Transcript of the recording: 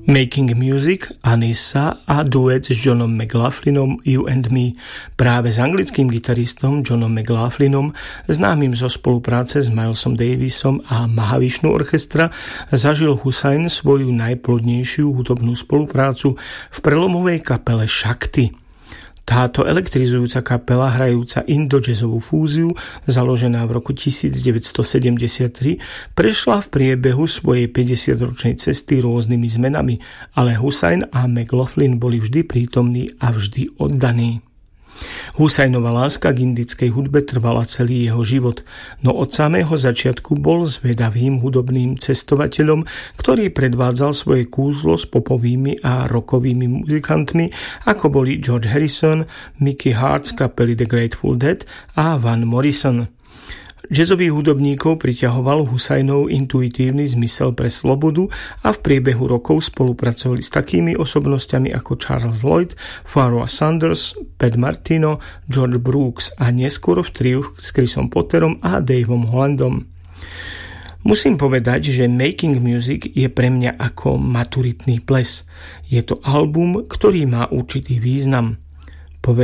Making Music, Anissa a duet s Johnom McLaughlinom You and Me. Práve s anglickým gitaristom Johnom McLaughlinom, známym zo spolupráce s Milesom Davisom a Mahavishnu Orchestra, zažil Hussain svoju najplodnejšiu hudobnú spoluprácu v prelomovej kapele Shakti. Táto elektrizujúca kapela, hrajúca indo-jazzovú fúziu, založená v roku 1973, prešla v priebehu svojej 50-ročnej cesty rôznymi zmenami, ale Hussain a McLaughlin boli vždy prítomní a vždy oddaní. Hussainová láska k indickej hudbe trvala celý jeho život, no od samého začiatku bol zvedavým hudobným cestovateľom, ktorý predvádzal svoje kúzlo s popovými a rockovými muzikantmi, ako boli George Harrison, Mickey Hart z kapely The Grateful Dead a Van Morrison. Jazzových hudobníkov priťahoval Hussainov intuitívny zmysel pre slobodu a v priebehu rokov spolupracovali s takými osobnosťami ako Charles Lloyd, Pharoah Sanders, Pat Martino, George Brooks a neskôr v triu s Chrisom Potterom a Davom Hollandom. Musím povedať, že Making Music je pre mňa ako maturitný ples. Je to album, ktorý má určitý význam.